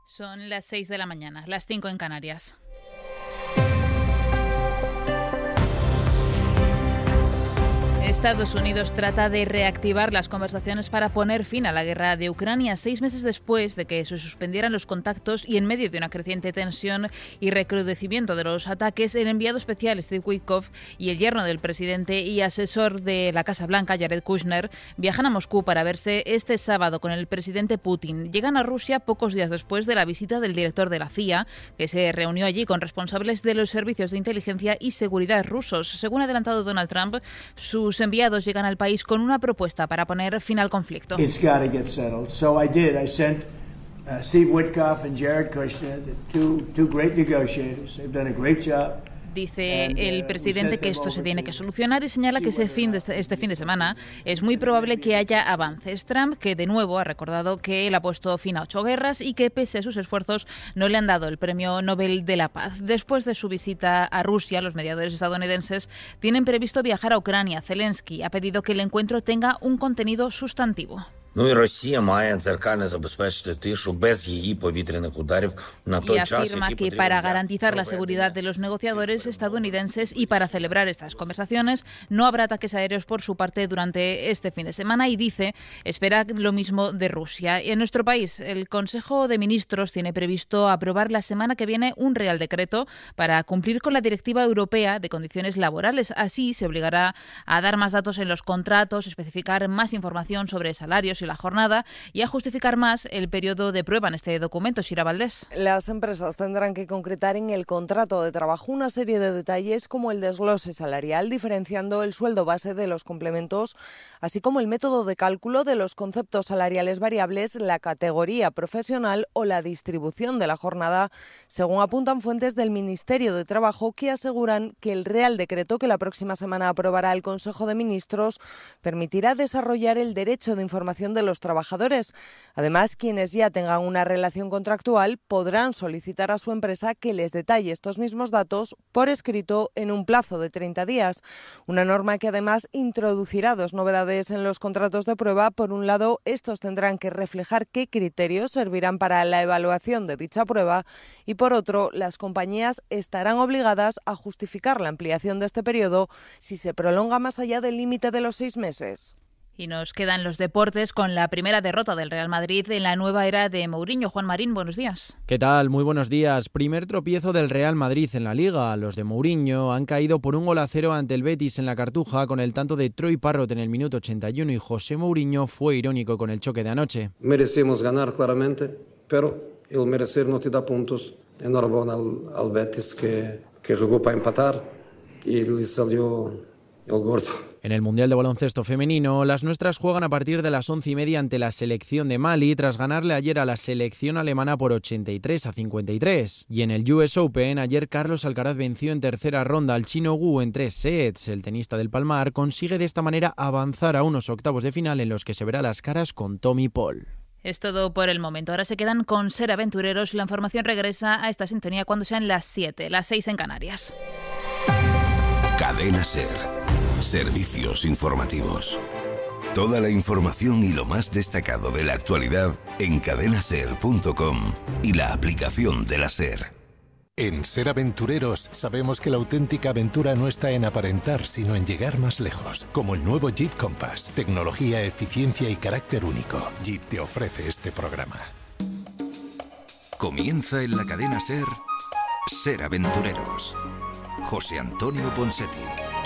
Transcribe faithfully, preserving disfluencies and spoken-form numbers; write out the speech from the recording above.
Son las seis de la mañana, las cinco en Canarias. Estados Unidos trata de reactivar las conversaciones para poner fin a la guerra de Ucrania, seis meses después de que se suspendieran los contactos y en medio de una creciente tensión y recrudecimiento de los ataques. El enviado especial Steve Witkoff y el yerno del presidente y asesor de la Casa Blanca, Jared Kushner, viajan a Moscú para verse este sábado con el presidente Putin. Llegan a Rusia pocos días después de la visita del director de la C I A, que se reunió allí con responsables de los servicios de inteligencia y seguridad rusos. Según ha adelantado Donald Trump, sus enviados llegan al país con una propuesta para poner fin al conflicto. It's got to get settled. So I did. I sent uh, Steve Witkoff and Jared Kushner, the two two great negotiators. They've done a great job. Dice el presidente que esto se tiene que solucionar y señala que ese fin de este, este fin de semana es muy probable que haya avances. Trump, que de nuevo ha recordado que él ha puesto fin a ocho guerras y que pese a sus esfuerzos no le han dado el Premio Nobel de la Paz. Después de su visita a Rusia, los mediadores estadounidenses tienen previsto viajar a Ucrania. Zelensky ha pedido que el encuentro tenga un contenido sustantivo. Ну і Росія має дзеркально забезпечити тишу без її повітряних ударів на той час, y afirma que para garantizar la seguridad de los negociadores estadounidenses y para celebrar estas conversaciones no habrá ataques aéreos por su parte durante este fin de semana, y dice espera lo mismo de Rusia. Y en nuestro país, el Consejo de Ministros tiene previsto aprobar la semana que viene un Real Decreto para cumplir con la Directiva Europea de Condiciones Laborales. Así se obligará a dar más datos en los contratos, especificar más información sobre salarios y la jornada y a justificar más el periodo de prueba en este documento. Sira Valdés. Las empresas tendrán que concretar en el contrato de trabajo una serie de detalles como el desglose salarial, diferenciando el sueldo base de los complementos, así como el método de cálculo de los conceptos salariales variables, la categoría profesional o la distribución de la jornada, según apuntan fuentes del Ministerio de Trabajo, que aseguran que el Real Decreto que la próxima semana aprobará el Consejo de Ministros permitirá desarrollar el derecho de información de los trabajadores. Además, quienes ya tengan una relación contractual podrán solicitar a su empresa que les detalle estos mismos datos por escrito en un plazo de treinta días. Una norma que además introducirá dos novedades en los contratos de prueba. Por un lado, estos tendrán que reflejar qué criterios servirán para la evaluación de dicha prueba, y por otro, las compañías estarán obligadas a justificar la ampliación de este periodo si se prolonga más allá del límite de los seis meses. Y nos quedan los deportes con la primera derrota del Real Madrid en la nueva era de Mourinho. Juan Marín, buenos días. ¿Qué tal? Muy buenos días. Primer tropiezo del Real Madrid en la Liga. Los de Mourinho han caído por un gol a cero ante el Betis en la Cartuja con el tanto de Troy Parrott en el minuto ochenta y uno, y José Mourinho fue irónico con el choque de anoche. Merecemos ganar claramente, pero el merecer no te da puntos. Enhorabuena al, al Betis que, que jugó para empatar y le salió el gordo. En el Mundial de Baloncesto Femenino, las nuestras juegan a partir de las once y media ante la selección de Mali, tras ganarle ayer a la selección alemana por ochenta y tres a cincuenta y tres. Y en el U S Open, ayer Carlos Alcaraz venció en tercera ronda al chino Gu en tres sets. El tenista del Palmar consigue de esta manera avanzar a unos octavos de final en los que se verá las caras con Tommy Paul. Es todo por el momento. Ahora se quedan con Ser Aventureros. La información regresa a esta sintonía cuando sean las siete, las seis en Canarias. Cadena Ser. Servicios informativos. Toda la información y lo más destacado de la actualidad en cadena ser punto com y la aplicación de la SER. En Ser Aventureros sabemos que la auténtica aventura no está en aparentar, sino en llegar más lejos. Como el nuevo Jeep Compass. Tecnología, eficiencia y carácter único. Jeep te ofrece este programa. Comienza en la cadena SER, Ser Aventureros. José Antonio Ponseti.